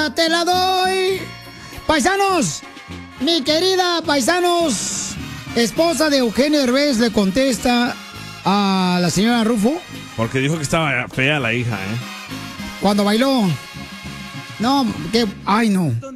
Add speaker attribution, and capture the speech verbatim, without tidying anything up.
Speaker 1: ¡Ya te la doy! Paisanos, mi querida paisanos, esposa de Eugenio Derbez le contesta a la señora Rufo.
Speaker 2: Porque dijo que estaba fea la hija, ¿eh?
Speaker 1: Cuando bailó. No, que... Ay, no.